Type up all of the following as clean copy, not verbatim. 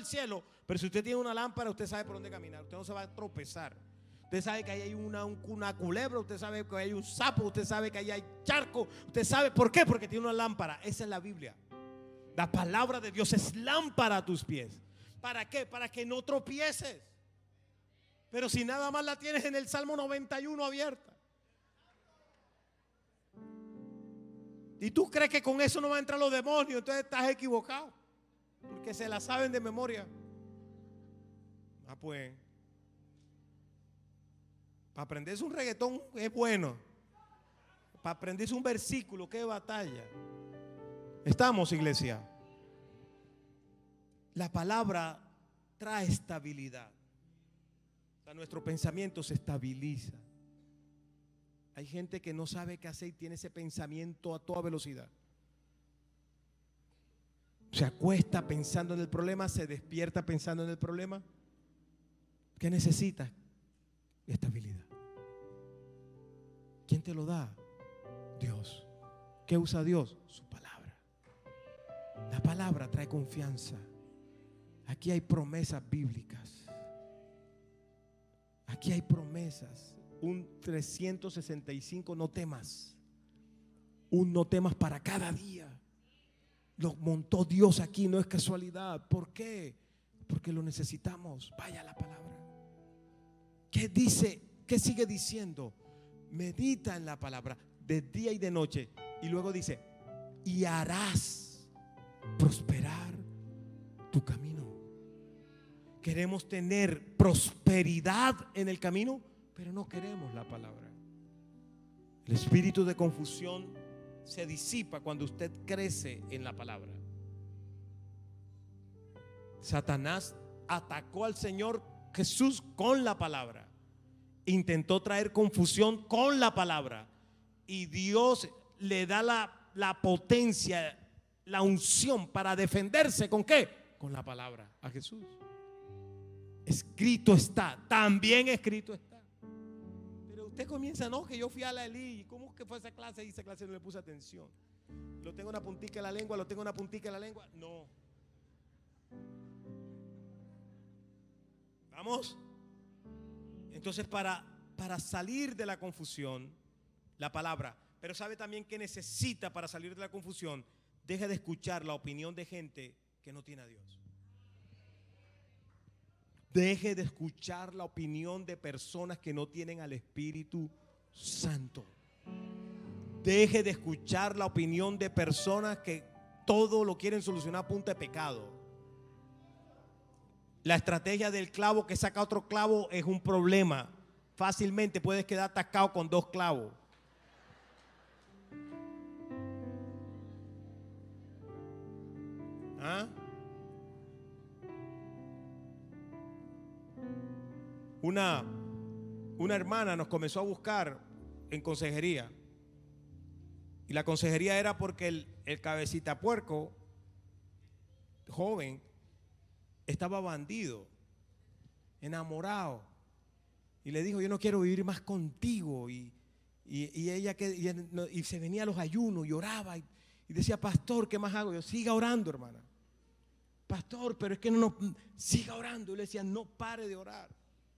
el cielo, pero si usted tiene una lámpara, usted sabe por dónde caminar, usted no se va a tropezar. Usted sabe que ahí hay una culebra, usted sabe que ahí hay un sapo, usted sabe que ahí hay charco, usted sabe por qué, porque tiene una lámpara. Esa es la Biblia. La palabra de Dios es lámpara a tus pies. ¿Para qué? Para que no tropieces. Pero si nada más la tienes en el Salmo 91 abierta, y tú crees que con eso no van a entrar los demonios, entonces estás equivocado, porque se la saben de memoria. Pues para aprenderse un reggaetón es bueno, para aprenderse un versículo, qué batalla. Estamos, iglesia. La palabra trae estabilidad. O sea, nuestro pensamiento se estabiliza. Hay gente que no sabe qué hacer y tiene ese pensamiento a toda velocidad. Se acuesta pensando en el problema, se despierta pensando en el problema. ¿Qué necesitas? Estabilidad. ¿Quién te lo da? Dios. ¿Qué usa Dios? Su palabra. La palabra trae confianza. Aquí hay promesas bíblicas. Aquí hay promesas. Un 365 no temas. Un no temas para cada día. Lo montó Dios aquí, no es casualidad. ¿Por qué? Porque lo necesitamos. Vaya la palabra. ¿Qué dice? ¿Qué sigue diciendo? Medita en la palabra de día y de noche. Y luego dice, y harás prosperar tu camino. Queremos tener prosperidad en el camino, pero no queremos la palabra. El espíritu de confusión se disipa cuando usted crece en la palabra. Satanás atacó al Señor Jesús con la palabra. Intentó traer confusión con la palabra. Y Dios le da la potencia, la unción para defenderse. ¿Con qué? Con la palabra a Jesús. Escrito está, también escrito está. Pero usted comienza, no, que yo fui a la Eli. ¿Cómo que fue esa clase? Y esa clase no le puse atención. Lo tengo una puntica en la lengua, lo tengo una puntica en la lengua. No. ¿Vamos? Entonces para salir de la confusión, la palabra. Pero sabe también que necesita para salir de la confusión. Deje de escuchar la opinión de gente que no tiene a Dios. Deje de escuchar la opinión de personas que no tienen al Espíritu Santo. Deje de escuchar la opinión de personas que todo lo quieren solucionar a punta de pecado. La estrategia del clavo que saca otro clavo es un problema. Fácilmente puedes quedar atascado con 2 clavos. ¿Ah? Una hermana nos comenzó a buscar en consejería. Y la consejería era porque el cabecita puerco, joven, estaba bandido, enamorado. Y le dijo, yo no quiero vivir más contigo. Y ella y se venía a los ayunos, lloraba y decía, pastor, ¿qué más hago? Yo, siga orando, hermana. Pastor, pero es que no, siga orando. Y le decía, no pare de orar.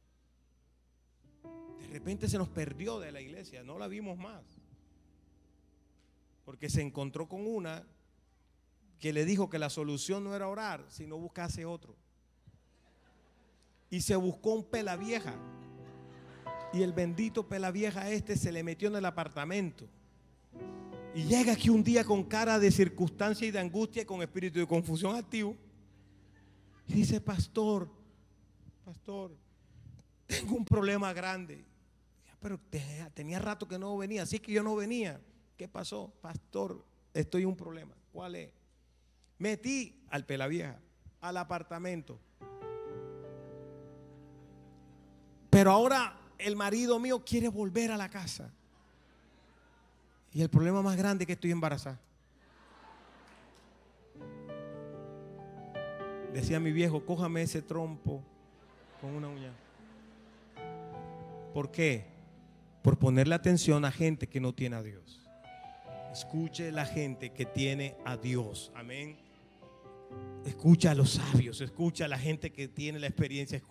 De repente se nos perdió de la iglesia, no la vimos más. Porque se encontró con una que le dijo que la solución no era orar, sino buscarse otro. Y se buscó un pelavieja. Y el bendito pelavieja se le metió en el apartamento. Y llega aquí un día con cara de circunstancia y de angustia y con espíritu de confusión activo. Y dice, pastor, tengo un problema grande. Pero tenía rato que no venía, así que yo no venía. ¿Qué pasó? Pastor, estoy en un problema. ¿Cuál es? Metí al pelavieja al apartamento. Pero ahora el marido mío quiere volver a la casa. Y el problema más grande es que estoy embarazada. Decía mi viejo, cójame ese trompo con una uña. ¿Por qué? Por ponerle atención a gente que no tiene a Dios. Escuche la gente que tiene a Dios. Amén. Escucha a los sabios, escucha a la gente que tiene la experiencia,